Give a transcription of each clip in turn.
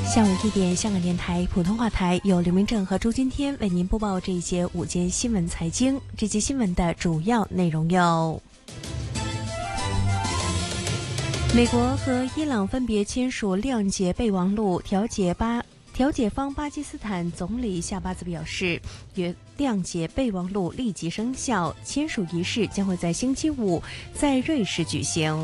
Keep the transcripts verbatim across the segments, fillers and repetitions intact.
下午一点，香港电台普通话台由刘明正和朱今天为您播报这一节午间新闻财经。这节新闻的主要内容有：美国和伊朗分别签署谅解备忘录，调解巴调解方巴基斯坦总理夏巴兹表示，与谅解备忘录立即生效，签署仪式将会在星期五在瑞士举行。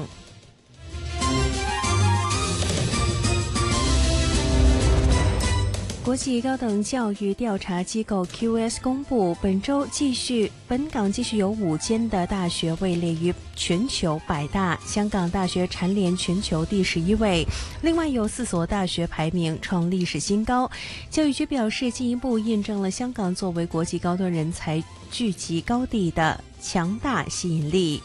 国际高等教育调查机构 Q S 公布，本周继续，本港继续有五间的大学位列于全球百大，香港大学蝉联全球第十一位，另外有四所大学排名创历史新高。教育局表示，进一步印证了香港作为国际高端人才聚集高地的强大吸引力。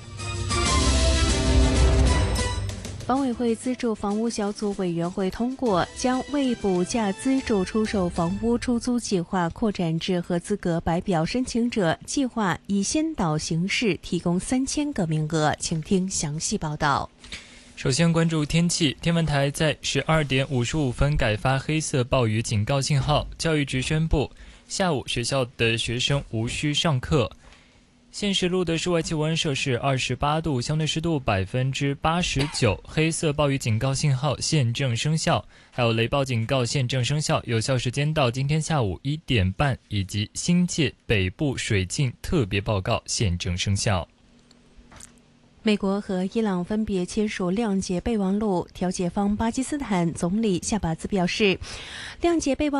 房委会资助房屋小组委员会通过，将为补价资助出售房屋出租计划扩展至合资格白表申请者，计划以先导形式提供三千个名额。请听详细报道。 首先关注天气，天文台在十二点五十五分改发黑色暴雨警告信号，教育局宣布下午学校的学生无需上课。现时路的室外气温摄氏二十八度，相对湿度百分之八十九，黑色暴雨警告信号现正生效，还有雷暴警告现正生效，有效时间到今天下午一点半，以及新界北部水浸特别报告现正生效。 美国和伊朗分别签署谅解备忘录，调解方巴基斯坦总理夏巴兹表示，谅解备忘